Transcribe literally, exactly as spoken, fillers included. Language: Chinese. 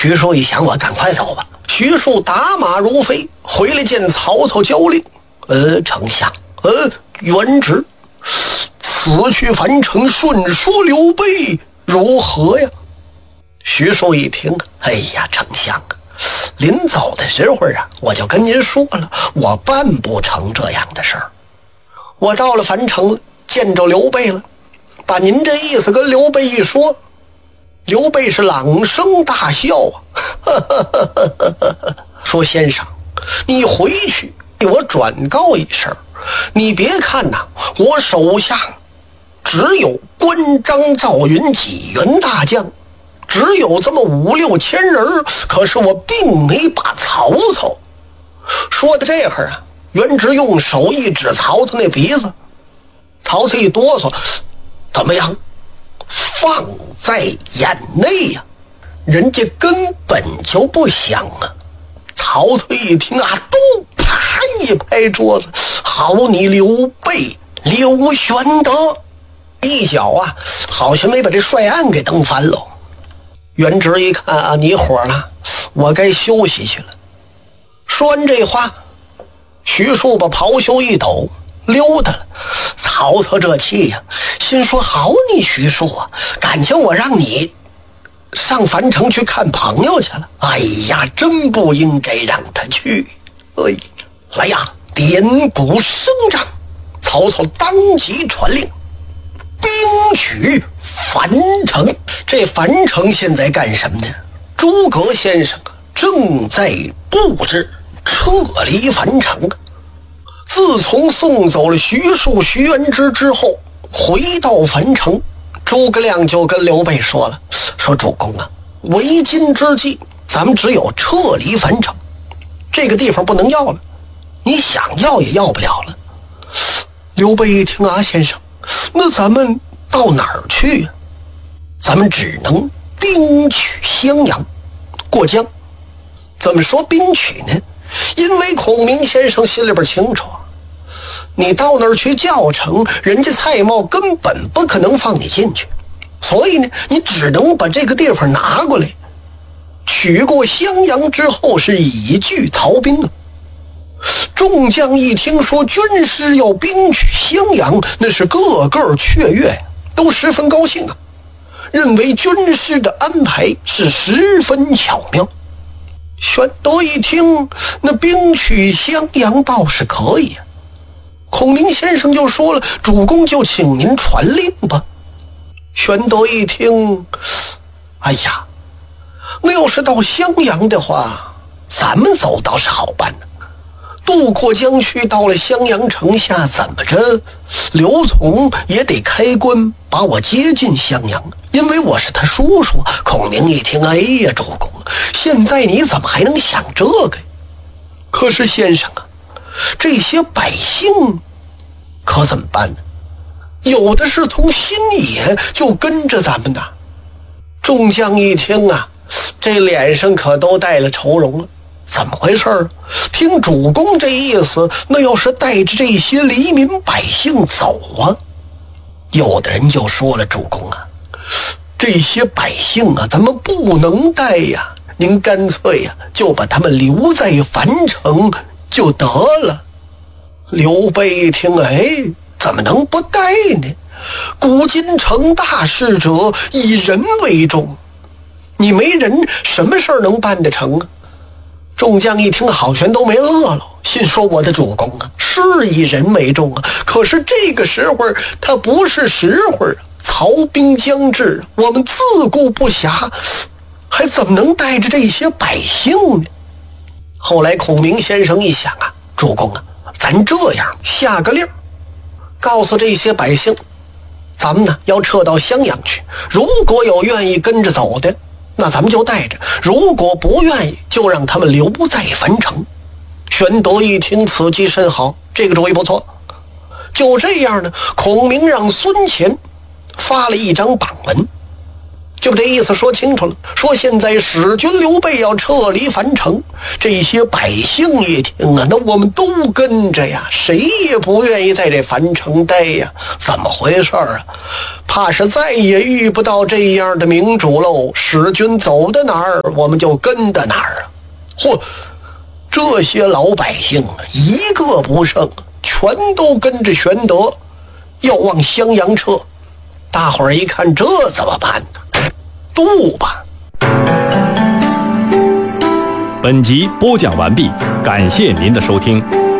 徐庶一想，我赶快走吧。徐庶打马如飞，回来见曹操交令：呃，丞相，呃，元直，此去樊城，顺说刘备如何呀？徐庶一听，哎呀，丞相啊，临走的时候啊，我就跟您说了，我办不成这样的事儿。我到了樊城了，见着刘备了，把您这意思跟刘备一说，刘备是朗声大笑啊，说先生，你回去给我转告一声，你别看呐、啊，我手下只有关张赵云几员大将，只有这么五六千人，可是我并没把曹操。说到这会儿啊，元直用手一指曹操那鼻子，曹操一哆嗦，怎么样？放在眼内呀、啊，人家根本就不想啊。曹操一听啊，都啪一拍桌子，好你刘备刘玄德，一脚啊，好像没把这帅案给蹬翻了。元直一看啊，你火了，我该休息去了。说完这话，徐庶把袍袖一抖，溜达了。曹操这气呀、啊，心说好你徐庶啊，感情我让你上樊城去看朋友去了，哎呀，真不应该让他去。哎，来呀，点鼓声仗。曹操当即传令，兵取樊城。这樊城现在干什么呢？诸葛先生正在布置撤离樊城。自从送走了徐庶、徐元直之后，回到樊城，诸葛亮就跟刘备说了，说主公啊，为今之计，咱们只有撤离樊城，这个地方不能要了，你想要也要不了了。刘备一听啊，先生，那咱们到哪儿去啊？咱们只能兵取襄阳，过江。怎么说兵取呢？因为孔明先生心里边清楚，你到那儿去教程，人家蔡瑁根本不可能放你进去，所以呢，你只能把这个地方拿过来。取过襄阳之后，是以拒曹兵啊。众将一听说军师要兵取襄阳，那是个个雀跃，都十分高兴啊，认为军师的安排是十分巧妙。玄德一听，那兵取襄阳倒是可以啊。孔明先生就说了，主公就请您传令吧。玄德一听，哎呀，那要是到襄阳的话，咱们走倒是好办呢。渡过江去，到了襄阳城下，怎么着刘琮也得开关把我接进襄阳，因为我是他叔叔。孔明一听，哎呀，主公，现在你怎么还能想这个？可是先生啊，这些百姓可怎么办呢？有的是从新野就跟着咱们的。众将一听啊，这脸上可都带了愁容了。怎么回事？听主公这意思，那要是带着这些黎民百姓走啊？有的人就说了，主公啊，这些百姓啊，咱们不能带呀，您干脆呀，就把他们留在樊城就得了。刘备一听，哎，怎么能不带呢？古今成大事者，以人为重，你没人，什么事儿能办得成啊？众将一听，好全都没乐了，心说我的主公啊，是以人为重啊，可是这个时候他不是时候啊，曹兵将至，我们自顾不暇，还怎么能带着这些百姓呢？后来孔明先生一想啊，主公啊，咱这样下个令，告诉这些百姓，咱们呢要撤到襄阳去，如果有愿意跟着走的，那咱们就带着，如果不愿意，就让他们留在樊城。玄德一听，此计甚好，这个主意不错。就这样呢，孔明让孙乾发了一张榜文，就把这意思说清楚了，说现在使君刘备要撤离樊城，这些百姓一听啊，那我们都跟着呀，谁也不愿意在这樊城待呀，怎么回事啊？ 怕是再也遇不到这样的明主喽。使君走到哪儿，我们就跟到哪儿啊！嚯，这些老百姓一个不剩，全都跟着玄德要往襄阳撤。大伙儿一看，这怎么办呢？渡吧。 本集播讲完毕，感谢您的收听。